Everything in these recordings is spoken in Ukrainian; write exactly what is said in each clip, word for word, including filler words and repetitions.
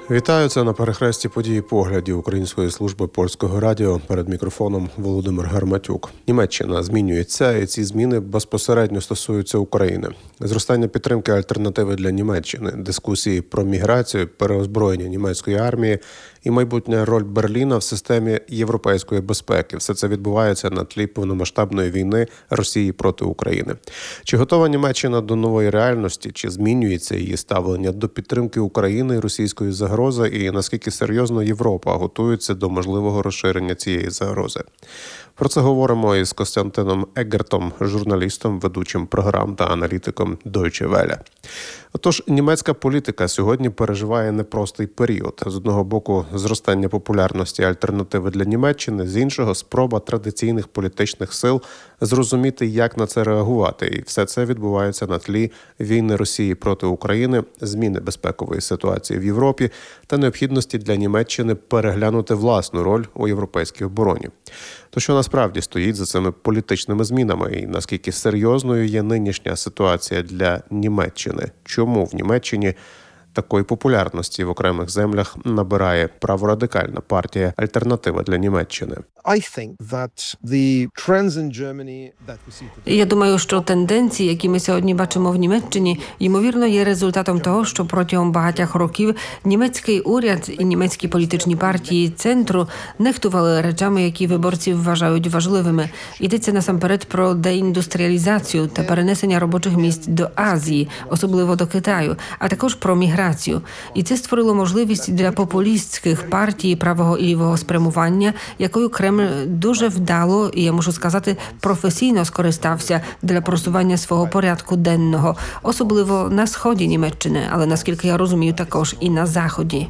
Вітаю, це на перехресті події поглядів Української служби польського радіо. Перед мікрофоном Володимир Гарматюк. Німеччина змінюється, і ці зміни безпосередньо стосуються України. Зростання підтримки альтернативи для Німеччини, дискусії про міграцію, переозброєння німецької армії і майбутня роль Берліна в системі європейської безпеки. Все це відбувається на тлі повномасштабної війни Росії проти України. Чи готова Німеччина до нової реальності, чи змінюється її ставлення до підтримки України і російської загрози, і наскільки серйозно Європа готується до можливого розширення цієї загрози? Про це говоримо із Костянтином Егертом, журналістом, ведучим програм та аналітиком Deutsche Welle. Отож, німецька політика сьогодні переживає непростий період. З одного боку, зростання популярності альтернативи для Німеччини, з іншого – спроба традиційних політичних сил зрозуміти, як на це реагувати. І все це відбувається на тлі війни Росії проти України, зміни безпекової ситуації в Європі та необхідності для Німеччини переглянути власну роль у європейській обороні. То що насправді стоїть за цими політичними змінами і наскільки серйозною є нинішня ситуація для Німеччини? Чому в Німеччині такої популярності в окремих землях набирає праворадикальна партія «Альтернатива для Німеччини»? Я думаю, що тенденції, які ми сьогодні бачимо в Німеччині, ймовірно, є результатом того, що протягом багатьох років німецький уряд і німецькі політичні партії центру нехтували речами, які виборці вважають важливими. Йдеться насамперед про деіндустріалізацію та перенесення робочих місць до Азії, особливо до Китаю, а також про міграцію. І це створило можливість для популістських партій правого і лівого спрямування, якою Кремль дуже вдало, і я можу сказати, професійно скористався для просування свого порядку денного, особливо на сході Німеччини, але, наскільки я розумію, також і на заході.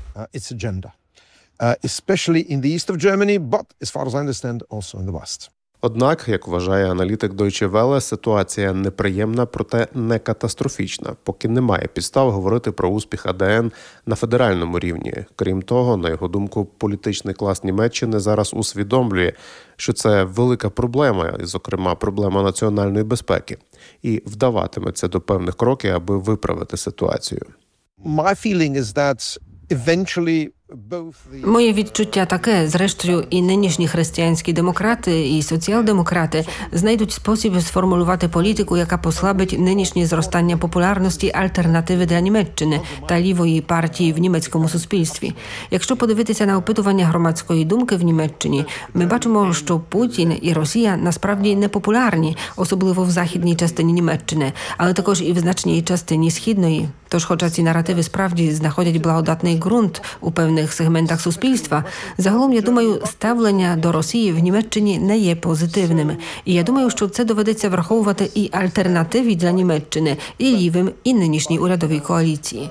Однак, як вважає аналітик Deutsche Welle, ситуація неприємна, проте не катастрофічна, поки немає підстав говорити про успіх АДН на федеральному рівні. Крім того, на його думку, політичний клас Німеччини зараз усвідомлює, що це велика проблема, і, зокрема, проблема національної безпеки, і вдаватиметься до певних кроків, аби виправити ситуацію. My feeling is that eventually Моє відчуття таке, зрештою, і нинішні християнські демократи, і соціал-демократи знайдуть спосіб сформулювати політику, яка послабить нинішнє зростання популярності альтернативи для Німеччини та лівої партії в німецькому суспільстві. Якщо подивитися на опитування громадської думки в Німеччині, ми бачимо, що Путін і Росія насправді не популярні, особливо в західній частині Німеччини, але також і в значній частині східної. Тож, хоча ці наративи справді знаходять благодатний ґрунт у певних сегментах суспільства, загалом, я думаю, ставлення до Росії в Німеччині не є позитивним. І я думаю, що це доведеться враховувати і альтернативі для Німеччини, і лівим, і нинішній урядовій коаліції.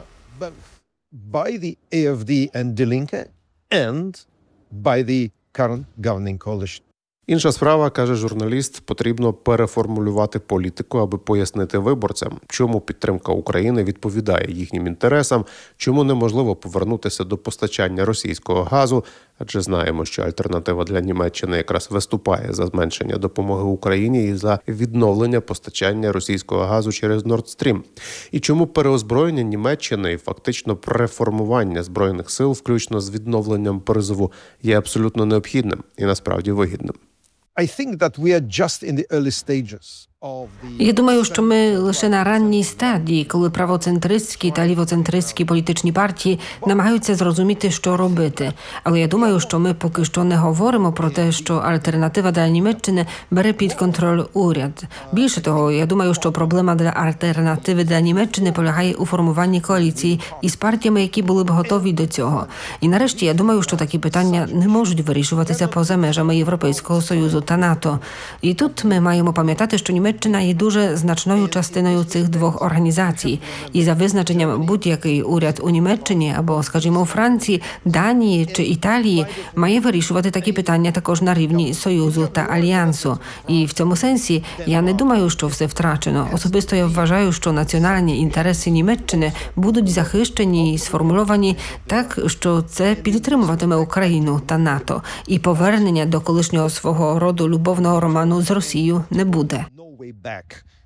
By the ей еф ді and Die Linke and by the current governing coalition. Інша справа, каже журналіст, потрібно переформулювати політику, аби пояснити виборцям, чому підтримка України відповідає їхнім інтересам, чому неможливо повернутися до постачання російського газу, адже знаємо, що альтернатива для Німеччини якраз виступає за зменшення допомоги Україні і за відновлення постачання російського газу через Nord Stream. І чому переозброєння Німеччини і фактично переформування збройних сил, включно з відновленням призову, є абсолютно необхідним і насправді вигідним. I think that we are just in the early stages. Я думаю, що ми лише на ранній стадії, коли правоцентристські та лівоцентристські політичні партії намагаються зрозуміти, що робити. Але я думаю, що ми поки що не говоримо про те, що альтернатива для Німеччини бере під контроль уряд. Більше того, я думаю, що проблема для альтернативи для Німеччини полягає у формуванні коаліції із партіями, які були б готові до цього. І нарешті, я думаю, що такі питання не можуть вирішуватися поза межами Європейського Союзу та НАТО. І тут ми маємо пам'ятати, що Німеччина Німеччина є дуже значною частиною цих двох організацій. І за визначенням будь-який уряд у Німеччині або, скажімо, у Франції, Данії чи Італії має вирішувати такі питання також на рівні Союзу та Альянсу. І в цьому сенсі я не думаю, що все втрачено. Особисто я вважаю, що національні інтереси Німеччини будуть захищені і сформульовані так, що це підтримуватиме Україну та НАТО. І повернення до колишнього свого роду любовного роману з Росією не буде. Back